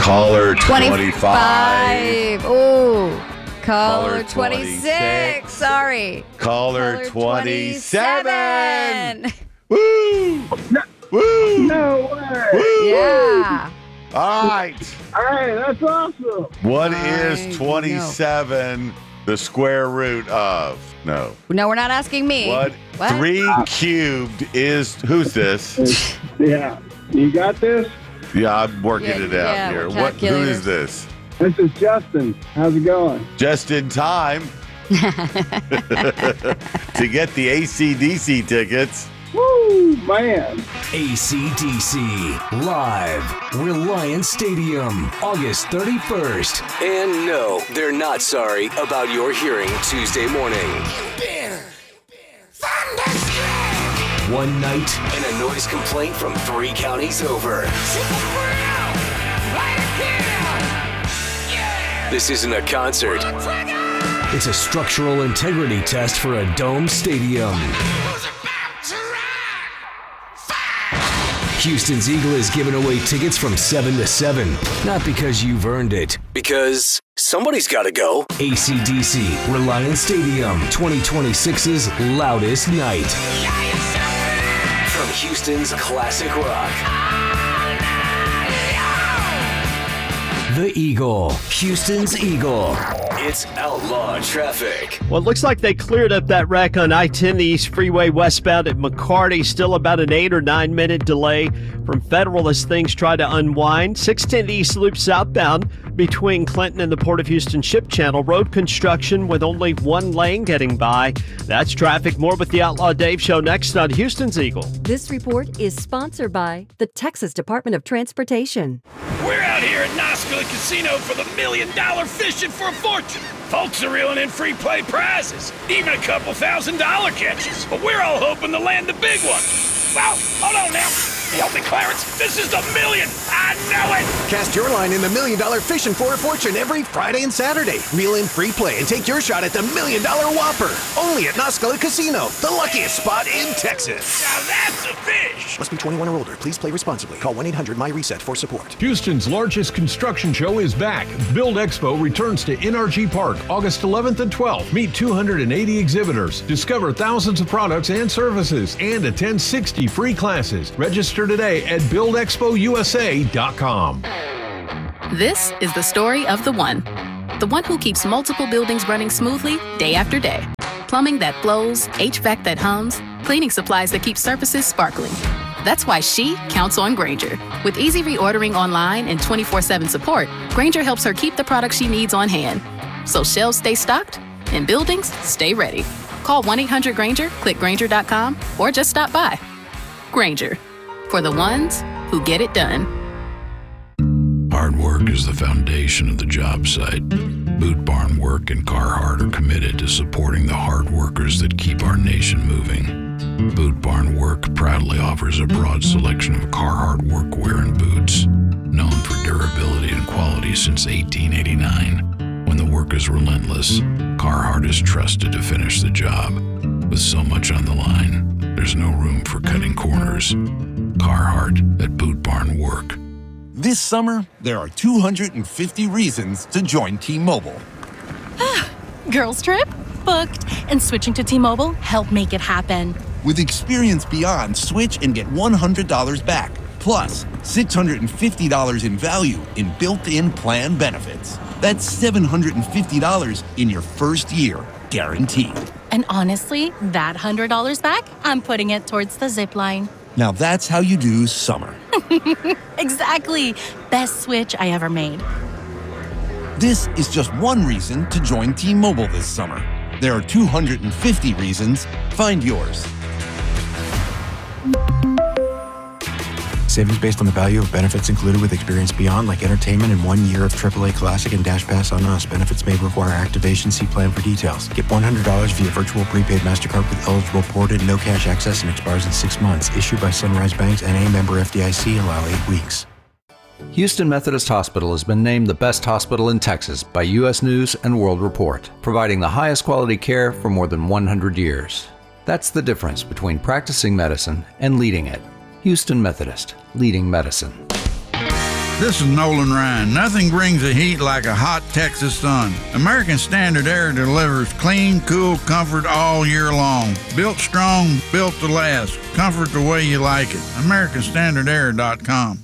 Caller 25. Ooh. Caller 26. Sorry. Caller 27. Woo! No, Woo! no way. Woo! Yeah. All right. Hey, that's awesome. What I is 27 the square root of? No. No, we're not asking me. What? 3 cubed is, who's this? Yeah. You got this? Yeah, I'm working it out yeah, here. we're What? Who calculating. is this? This is Justin. How's it going? Just in time to get the AC/DC tickets. Woo, man. AC/DC live, Reliance Stadium, August 31st. And no, they're not sorry about your hearing Tuesday morning. One night and a noise complaint from 3 counties over. This isn't a concert. It's a structural integrity test for a dome stadium. Houston's Eagle is giving away tickets from 7 to 7. Not because you've earned it. Because somebody's got to go. AC/DC, Reliance Stadium, 2026's loudest night. From Houston's classic rock. The Eagle, Houston's Eagle. It's outlaw traffic. Well, it looks like they cleared up that wreck on I-10, the East Freeway westbound at McCarty. Still about an 8 or 9 minute delay from Federal as things try to unwind. 610 East Loop southbound between Clinton and the Port of Houston Ship Channel. Road construction with only 1 lane getting by. That's traffic. More with the Outlaw Dave Show next on Houston's Eagle. This report is sponsored by the Texas Department of Transportation. We're out here at Noscula Casino for the $1 million fishing for a fortune. Folks are reeling in free play prizes, even a couple $1,000 catches. But we're all hoping to land the big one. Well, hold on now. Help me, Clarence. This is the million. I know it. Cast your line in the $1 million Fishing for a Fortune every Friday and Saturday. Reel in free play and take your shot at the $1 million Whopper. Only at Noscula Casino, the luckiest spot in Texas. Now that's a fish. Must be 21 or older. Please play responsibly. Call 1-800-MY-RESET for support. Houston's largest construction show is back. Build Expo returns to NRG Park August 11th and 12th. Meet 280 exhibitors, discover thousands of products and services, and attend 60 free classes. Register today at buildexpousa.com. This is the story of the one who keeps multiple buildings running smoothly day after day. Plumbing that flows, HVAC that hums, cleaning supplies that keep surfaces sparkling. That's why she counts on Grainger. With easy reordering online and 24/7 support, Grainger helps her keep the products she needs on hand. So shelves stay stocked and buildings stay ready. Call 1-800-GRAINGER, click Grainger.com, or just stop by. Grainger, for the ones who get it done. Hard work is the foundation of the job site. Boot Barn Work and Carhartt are committed to supporting the hard workers that keep our nation moving. Boot Barn Work proudly offers a broad selection of Carhartt workwear and boots, known for durability and quality since 1889. When the work is relentless, Carhartt is trusted to finish the job. With so much on the line, there's no room for cutting corners. Carhartt at Boot Barn Work. This summer, there are 250 reasons to join T-Mobile. Girls trip? Booked. And switching to T-Mobile helped make it happen. With Experience Beyond, switch and get $100 back, plus $650 in value in built-in plan benefits. That's $750 in your first year, guaranteed. And honestly, that $100 back, I'm putting it towards the zip line. Now that's how you do summer. Exactly. Best switch I ever made. This is just one reason to join T-Mobile this summer. There are 250 reasons. Find yours. Savings based on the value of benefits included with Experience Beyond, like entertainment and 1 year of AAA Classic and Dash Pass on us. Benefits may require activation. See plan for details. Get $100 via virtual prepaid MasterCard with eligible ported, no cash access, and expires in 6 months. Issued by Sunrise Banks, N.A. member FDIC. Allow 8 weeks. Houston Methodist Hospital has been named the best hospital in Texas by U.S. News and World Report, providing the highest quality care for more than 100 years. That's the difference between practicing medicine and leading it. Houston Methodist, leading medicine. This is Nolan Ryan. Nothing brings the heat like a hot Texas sun. American Standard Air delivers clean, cool comfort all year long. Built strong, built to last. Comfort the way you like it. AmericanStandardAir.com.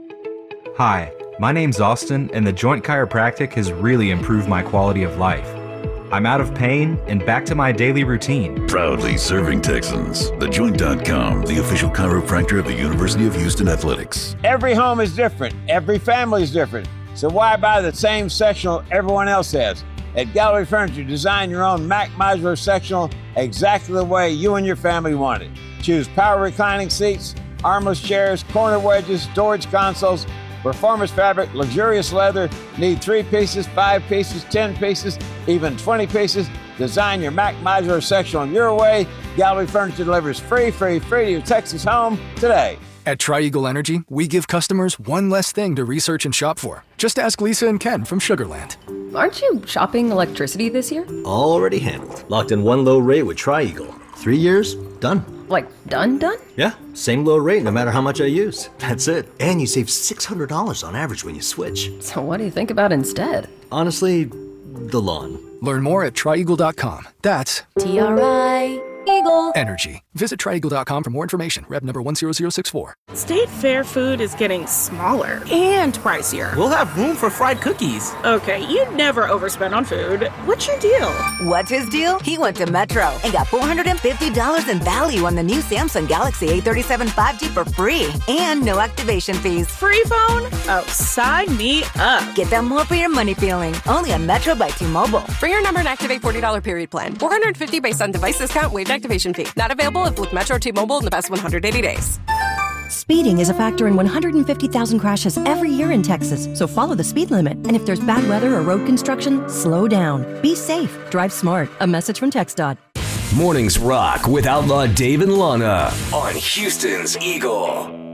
Hi, my name's Austin, and the Joint Chiropractic has really improved my quality of life. I'm out of pain and back to my daily routine. Proudly serving Texans. TheJoint.com, the official chiropractor of the University of Houston Athletics. Every home is different. Every family is different. So why buy the same sectional everyone else has? At Gallery Furniture, design your own Mac modular sectional exactly the way you and your family want it. Choose power reclining seats, armless chairs, corner wedges, storage consoles, performance fabric, luxurious leather. Need 3 pieces, 5 pieces, 10 pieces, even 20 pieces. Design your Mac modular sectional your way. Gallery Furniture delivers free to your Texas home today. At Tri-Eagle Energy, we give customers one less thing to research and shop for. Just ask Lisa and Ken from Sugarland. Aren't you shopping electricity this year? Already handled. Locked in one low rate with Tri-Eagle. 3 years, done. Like, done? Yeah, same low rate no matter how much I use. That's it. And you save $600 on average when you switch. So what do you think about instead? Honestly, the lawn. Learn more at Tri-Eagle.com. That's T-R-I-Eagle Energy. Visit Tri-Eagle.com for more information. Rep number 10064. State Fair food is getting smaller and pricier. We'll have room for fried cookies. Okay, you'd never overspend on food. What's your deal? What's his deal? He went to Metro and got $450 in value on the new Samsung Galaxy A37 5G for free and no activation fees. Free phone? Oh, sign me up. Get that more for your money feeling. Only on Metro by T-Mobile. For your number and activate $40 period plan. $450 based on device discount, waived activation fee. Not available if with Metro T-Mobile in the past 180 days. Speeding is a factor in 150,000 crashes every year in Texas, so follow the speed limit. And if there's bad weather or road construction, slow down. Be safe. Drive smart. A message from TxDOT. Mornings rock with Outlaw Dave and Lana on Houston's Eagle.